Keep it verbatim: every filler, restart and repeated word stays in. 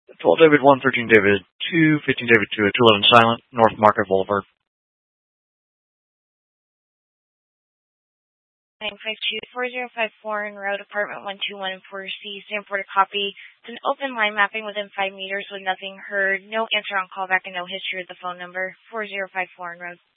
twelve David one, thirteen David two, fifteen David two, two eleven Silent, North Market Boulevard. nine five two, four zero five four in Road, apartment one two one four C, Stanford, a copy. It's an open line mapping within five meters with nothing heard, no answer on callback, and no history of the phone number. four zero five four in Road.